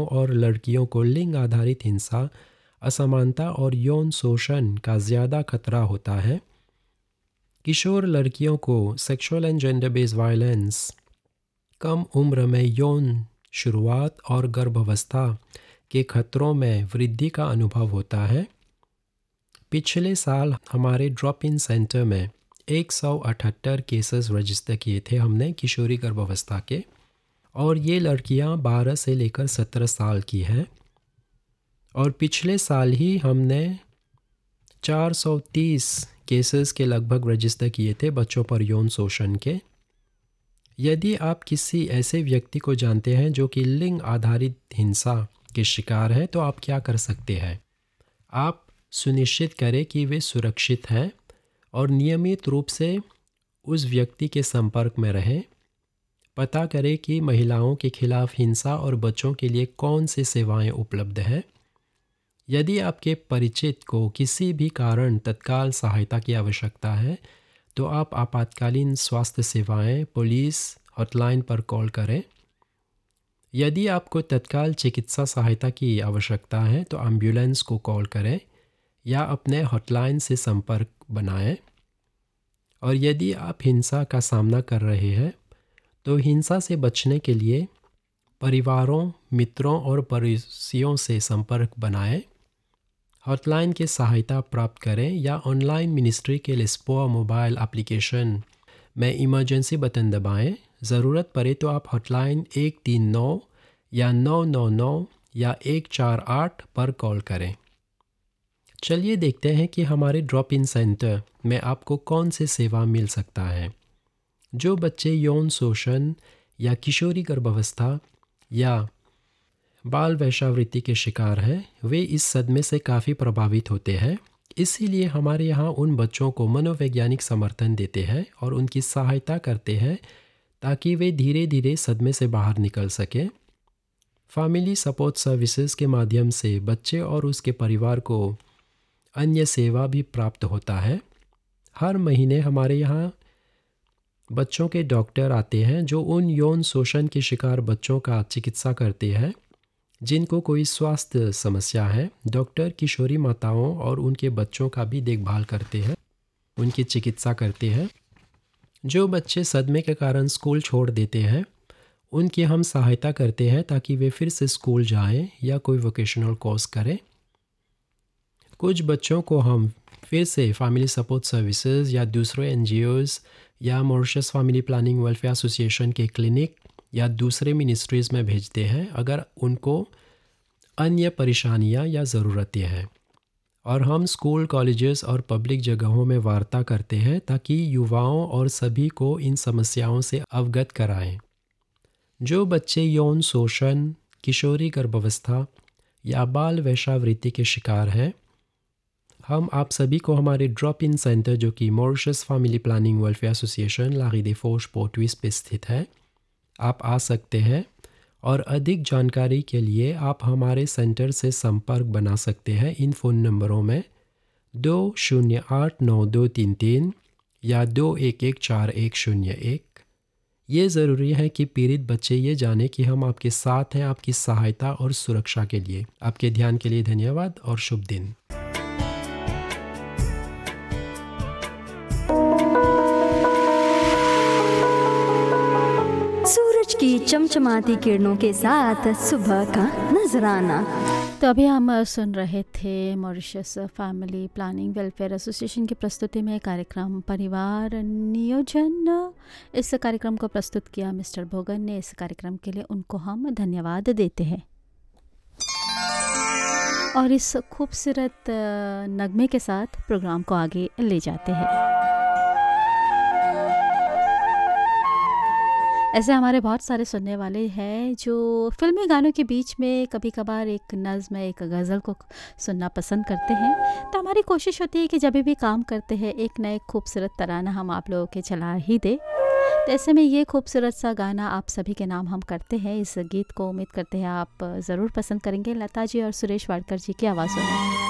और लड़कियों को लिंग आधारित हिंसा, असमानता और यौन शोषण का ज़्यादा खतरा होता है। किशोर लड़कियों को sexual and gender based violence, कम उम्र में यौन शुरुआत और गर्भावस्था के खतरों में वृद्धि का अनुभव होता है। पिछले साल हमारे ड्रॉप इन सेंटर में 178 केसेस रजिस्टर किए थे हमने किशोरी गर्भावस्था के, और ये लड़कियां 12 से लेकर 17 साल की हैं। और पिछले साल ही हमने 430 केसेस के लगभग रजिस्टर किए थे बच्चों पर यौन शोषण के। यदि आप किसी ऐसे व्यक्ति को जानते हैं जो कि लिंग आधारित हिंसा के शिकार हैं, तो आप क्या कर सकते हैं? आप सुनिश्चित करें कि वे सुरक्षित हैं और नियमित रूप से उस व्यक्ति के संपर्क में रहें। पता करें कि महिलाओं के खिलाफ हिंसा और बच्चों के लिए कौन सी सेवाएं उपलब्ध हैं। यदि आपके परिचित को किसी भी कारण तत्काल सहायता की आवश्यकता है, तो आप आपातकालीन स्वास्थ्य सेवाएं, पुलिस हॉटलाइन पर कॉल करें। यदि आपको तत्काल चिकित्सा सहायता की आवश्यकता है, तो एम्बुलेंस को कॉल करें या अपने हॉटलाइन से संपर्क बनाएं। और यदि आप हिंसा का सामना कर रहे हैं, तो हिंसा से बचने के लिए परिवारों, मित्रों और पड़ोसियों से संपर्क बनाएं। हॉटलाइन की सहायता प्राप्त करें या ऑनलाइन मिनिस्ट्री के लिस्पोआ मोबाइल एप्लीकेशन में इमरजेंसी बटन दबाएं। ज़रूरत पड़े तो आप हॉटलाइन 139 या 999 या 148 पर कॉल करें। चलिए देखते हैं कि हमारे ड्रॉप इन सेंटर में आपको कौन सी सेवा मिल सकता है। जो बच्चे यौन शोषण या किशोरी गर्भावस्था या बाल वेश्यावृत्ति के शिकार हैं, वे इस सदमे से काफ़ी प्रभावित होते हैं। इसीलिए हमारे यहाँ उन बच्चों को मनोवैज्ञानिक समर्थन देते हैं और उनकी सहायता करते हैं ताकि वे धीरे धीरे सदमे से बाहर निकल सकें। फैमिली सपोर्ट सर्विसेज के माध्यम से बच्चे और उसके परिवार को अन्य सेवा भी प्राप्त होता है। हर महीने हमारे यहाँ बच्चों के डॉक्टर आते हैं जो उन यौन शोषण के शिकार बच्चों का चिकित्सा करते हैं जिनको कोई स्वास्थ्य समस्या है। डॉक्टर किशोरी माताओं और उनके बच्चों का भी देखभाल करते हैं, उनकी चिकित्सा करते हैं। जो बच्चे सदमे के कारण स्कूल छोड़ देते हैं, उनकी हम सहायता करते हैं ताकि वे फिर से स्कूल जाएं या कोई वोकेशनल कोर्स करें। कुछ बच्चों को हम फिर से फैमिली सपोर्ट सर्विसेज या दूसरे NGOs या Mauritius family planning welfare association के क्लिनिक या दूसरे मिनिस्ट्रीज़ में भेजते हैं अगर उनको अन्य परेशानियां या ज़रूरतें हैं। और हम स्कूल, कॉलेजेस और पब्लिक जगहों में वार्ता करते हैं ताकि युवाओं और सभी को इन समस्याओं से अवगत कराएं। जो बच्चे यौन शोषण, किशोरी गर्भावस्था या बाल वेश्यावृत्ति के शिकार हैं, हम आप सभी को हमारे ड्रॉप इन सेंटर जो कि Mauritius family planning welfare association लारी दे फोर्श पोर्टविस पे स्थित है, आप आ सकते हैं। और अधिक जानकारी के लिए आप हमारे सेंटर से संपर्क बना सकते हैं इन फ़ोन नंबरों में 20892233 या 2114101। ये ज़रूरी है कि पीड़ित बच्चे ये जाने कि हम आपके साथ हैं, आपकी सहायता और सुरक्षा के लिए। आपके ध्यान के लिए धन्यवाद और शुभ दिन। सूरज की चमचमाती किरणों के साथ सुबह का नजराना। तो अभी हम सुन रहे थे Mauritius family planning welfare association की प्रस्तुति में कार्यक्रम परिवार नियोजन। इस कार्यक्रम को प्रस्तुत किया मिस्टर भोगन ने। इस कार्यक्रम के लिए उनको हम धन्यवाद देते हैं। और इस खूबसूरत नगमे के साथ प्रोग्राम को आगे ले जाते हैं। ऐसे हमारे बहुत सारे सुनने वाले हैं जो फिल्मी गानों के बीच में कभी कभार एक नज़्म, एक गज़ल को सुनना पसंद करते हैं। तो हमारी कोशिश होती है कि जब भी काम करते हैं एक नए खूबसूरत तराना हम आप लोगों के चला ही दे। तो ऐसे में ये खूबसूरत सा गाना आप सभी के नाम हम करते हैं। इस गीत को उम्मीद करते हैं आप ज़रूर पसंद करेंगे। लता जी और सुरेश वाडकर जी की आवाज़ों में।